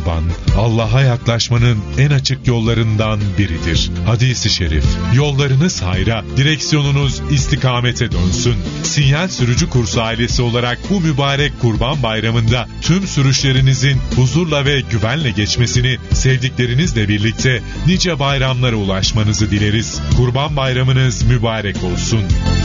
kurban, Allah'a yaklaşmanın en açık yollarından biridir. Hadis-i şerif. Yollarınız hayra, direksiyonunuz istikamete dönsün. Sinyal Sürücü Kursu ailesi olarak bu mübarek Kurban Bayramı'nda tüm sürüşlerinizin huzurla ve güvenle geçmesini, sevdiklerinizle birlikte nice bayramlara ulaşmanızı dileriz. Kurban Bayramınız mübarek olsun.